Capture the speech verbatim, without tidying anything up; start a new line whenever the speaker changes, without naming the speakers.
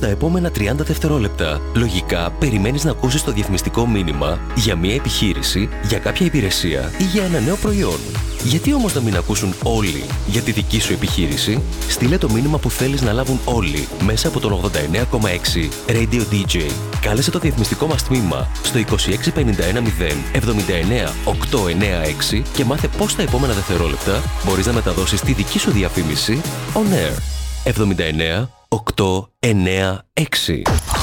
στα επόμενα τριάντα δευτερόλεπτα. Λογικά, περιμένεις να ακούσεις το διαφημιστικό μήνυμα για μια επιχείρηση, για κάποια υπηρεσία ή για ένα νέο προϊόν. Γιατί όμως να μην ακούσουν όλοι για τη δική σου επιχείρηση? Στείλε το μήνυμα που θέλεις να λάβουν όλοι μέσα από τον ογδόντα εννέα κόμμα έξι Radio ντι τζέι. Κάλεσε το διαφημιστικό μας τμήμα στο είκοσι έξι πενήντα ένα μηδέν εβδομήντα εννέα οκτακόσια ενενήντα έξι και μάθε πώς τα επόμενα δευτερόλεπτα μπορείς να μεταδώσεις τη δική σου διαφήμιση on air. εβδομήντα εννέα οκτακόσια ενενήντα έξι